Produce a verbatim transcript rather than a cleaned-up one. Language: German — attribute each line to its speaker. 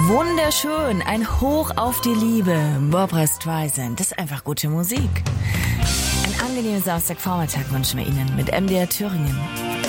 Speaker 1: Wunderschön, ein Hoch auf die Liebe. Barbra Streisand, das ist einfach gute Musik. Ein angenehmen Samstagvormittag wünschen wir Ihnen mit M D R Thüringen.